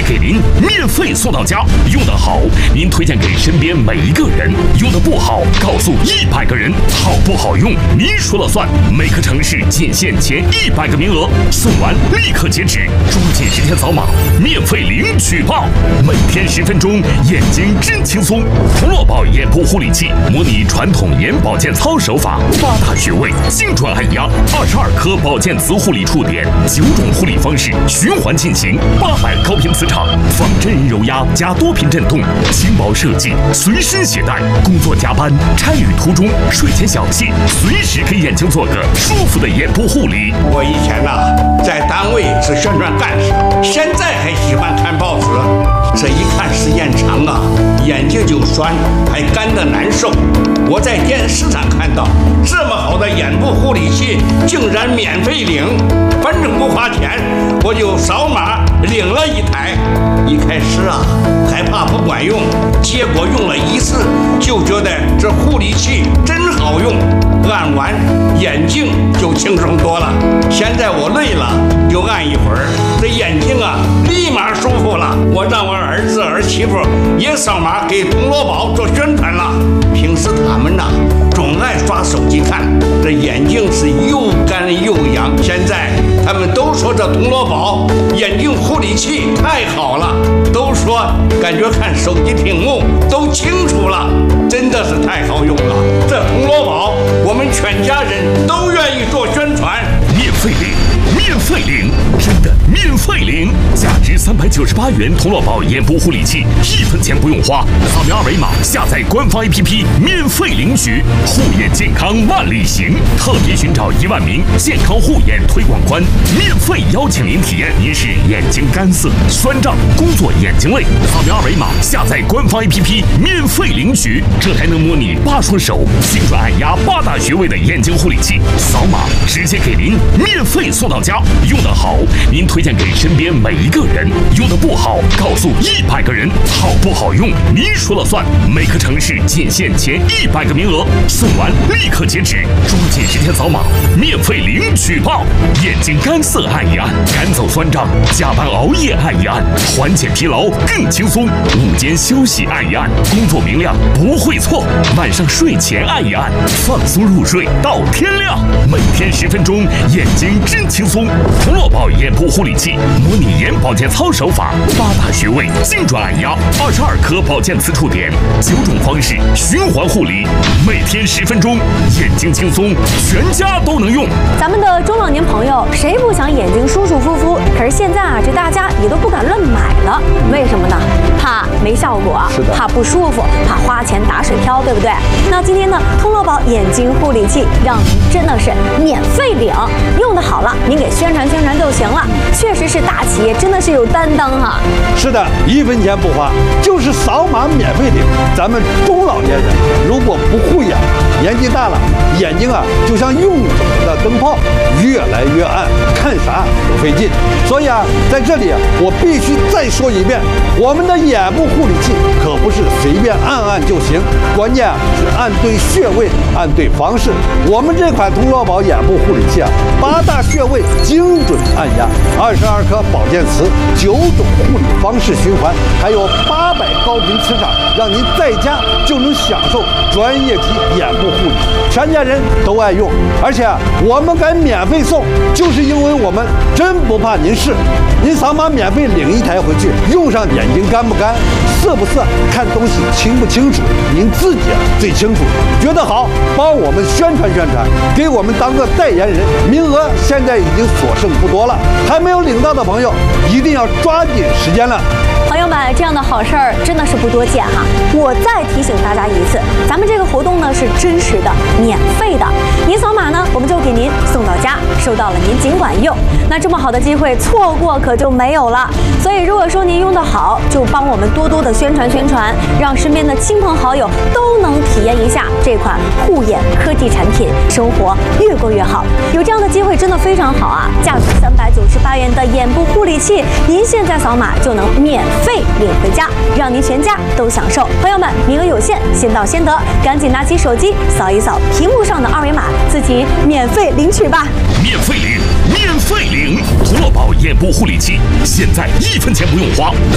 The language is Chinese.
给您，免费送到家。用得好，您推荐给身边每一个人；用得不好，告诉100个人。好不好用，您说了算。每个城市仅限前100个名额，送完立刻截止，抓紧时间扫码，免费领取吧。每天10分钟，眼睛真轻松。童乐宝眼部护理器模拟传统眼保健操手法，8大穴位精准按压，22颗保健磁护理触点，9种护理方式循环进行，800高频磁场，仿真人揉压加多频震动，轻薄设计，随身携带。工作加班、差旅途中、睡前小憩，随时给眼睛做个舒服的眼部护理。 我以前在单位是宣传干事，现在还喜欢看报纸。这一看时间长眼睛就酸，还干得难受。我在电视上看到这么好的眼部护理器，竟然免费领，反正不花钱，我就扫码领了一台。一开始害怕不管用，结果用了1次就觉得这护理器真好用，按完眼睛就轻松多了。现在我累了就按一会儿，这眼睛立马舒服了。我让我儿子儿媳妇也扫码给童乐宝做宣传了。平时他们总爱刷手机看，这眼睛是又干又痒。现在他们都说这童乐宝眼睛护理器太好了，都说感觉看手机屏幕都清楚了，真的是太好用了。这童乐宝我们全家人都愿意做宣传。 免费领，免费领，真的免费领！价值398元童乐宝眼部护理器，1分钱不用花，扫描2维码下载官方 APP 免费领取。护眼健康万里行，特别寻找1万名健康护眼推广官，免费邀请您体验。您是眼睛干涩、酸胀、工作眼睛累，扫描2维码下载官方 APP 免费领取。这台能模拟8双手精准按压8大穴位的眼睛护理器，扫码直接给您免费送到家。用得好，您推荐给身边每一个人；用得不好，告诉100个人。好不好用，您说了算。每个城市仅限前100个名额，送完立刻截止，抓紧时间扫码，免费领取吧。眼睛干涩按一按，赶走酸胀；加班熬夜按一按，缓解疲劳更轻松；午间休息按一按，工作明亮不会错；晚上睡前按一按，放松入睡到天亮。每天10分钟，眼睛真轻松。童乐宝眼部护理器模拟眼保健操手法，8大穴位精准按压，22颗保健磁触点，9种方式循环护理。每天10分钟，眼睛轻松，全家都能用。 咱们的中老年朋友谁不想眼睛舒舒服服？可是现在这大家也都不敢乱买了，为什么呢？怕没效果，怕不舒服，怕花钱打水漂，对不对？那今天呢，童乐宝眼睛护理器让您真的是免费领，用得好了，您给宣传宣传就行了。确实是大企业，真的是有担当是的，1分钱不花，就是扫码免费领。咱们中老年人如果不护眼，年纪大了，眼睛就像用久了的灯泡，越来越暗，看啥都费劲。所以在这里我必须再说一遍，我们的眼部护理器可不是随便按按就行，关键是按对穴位，按对方式。我们这款童乐宝眼部护理器8大穴位精准按压，22颗保健磁，9种护理方式循环，还有800高频磁场，让您在家就能享受专业级眼部护理，全家人都爱用。而且我们敢免费送，就是因为我们真不怕您试。您扫码免费领一台回去，用上眼睛干不干、涩不涩、看东西清不清楚，您自己最清楚。觉得好，帮我们宣传宣传，给我们当个代言人。名额现在已经所剩不多了，还没有领到的朋友一定要抓紧时间了。 朋友们，这样的好事儿真的是不多见我再提醒大家一次，咱们这个活动呢是真实的、免费的。您扫码呢，我们就给您送到家，收到了您尽管用。那这么好的机会，错过可就没有了。所以如果说您用得好，就帮我们多多的宣传宣传，让身边的亲朋好友都能体验一下这款护眼科技产品，生活越过越好。有这样的机会真的非常好价值398元的眼部护理器，您现在扫码就能免费领回家，让您全家都享受。朋友们，名额有限，先到先得，赶紧拿起手机扫一扫屏幕上的2维码，自己免费领取吧。 免费领，免费领！童乐宝眼部护理器，现在1分钱不用花，